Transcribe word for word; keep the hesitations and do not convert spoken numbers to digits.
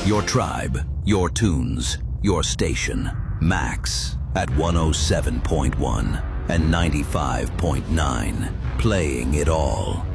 Your tribe, your tunes, your station. Max at one oh seven point one and ninety-five point nine. Playing it all.